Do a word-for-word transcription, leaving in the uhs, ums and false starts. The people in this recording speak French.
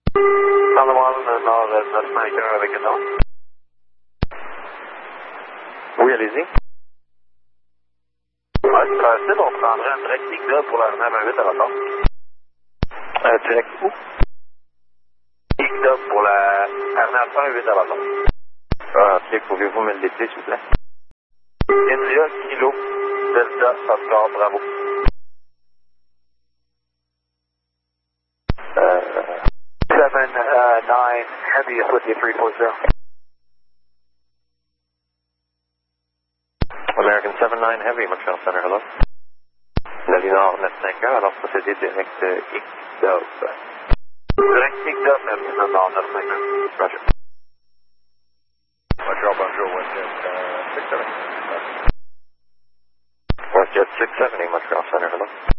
Nord, nord, neuf cinq un avec une nord. Oui, allez-y. Ouais, c'est facile, on prendrait un direct Igda pour la neuf un huit à la nord. Euh, direct où? Igda pour la neuf un huit à la nord. Ah, ok, pouvez-vous me le laisser, s'il vous plaît? India, Kilo, Delta, Oscar, Bravo. Euh, seven nine Heavy is with you, three four zero. American seven nine Heavy, Montreal Center, hello. La ligne nord neuf cinq un, alors procédez direct euh, X-Dub. Direct Igda, même nord neuf cinq un. Roger. Montreal Bonjour, WestJet uh, six seven. WestJet six seventy, Montreal Center, hello.